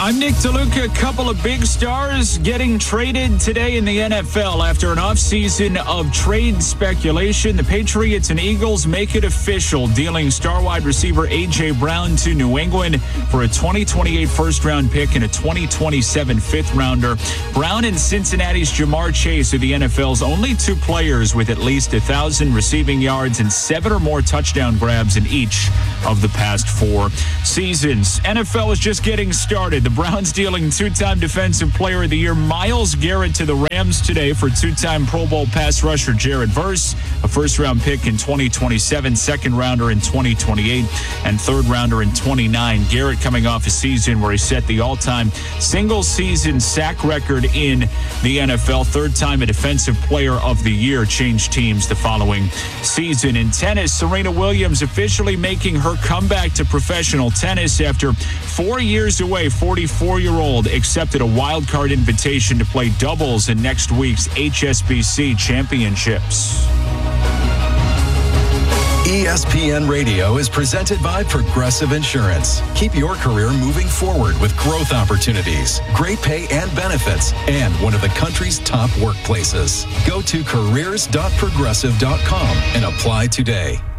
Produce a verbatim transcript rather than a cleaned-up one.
I'm Nick DeLuca. A couple of big stars getting traded today in the N F L after an offseason of trade speculation. The Patriots and Eagles make it official, dealing star wide receiver A J. Brown to New England for a twenty twenty-eight first-round pick and a twenty twenty-seven fifth-rounder. Brown and Cincinnati's Jamar Chase are the N F L's only two players with at least one thousand receiving yards and seven or more touchdown grabs in each of the past four seasons. N F L is just getting started. The Browns dealing two-time Defensive Player of the Year Myles Garrett to the Rams today for two-time Pro Bowl pass rusher Jared Verse, a first-round pick in twenty twenty-seven, second-rounder in twenty twenty-eight, and third-rounder in twenty-nine. Garrett coming off a season where he set the all-time single-season sack record in the N F L. Third time a Defensive Player of the Year, changed teams the following season. In tennis, Serena Williams officially making her comeback to professional tennis after four years away. forty-four-year-old accepted a wild card invitation to play doubles in next week's H S B C Championships. E S P N Radio is presented by Progressive Insurance. Keep your career moving forward with growth opportunities, great pay and benefits, and one of the country's top workplaces. Go to careers dot progressive dot com and apply today.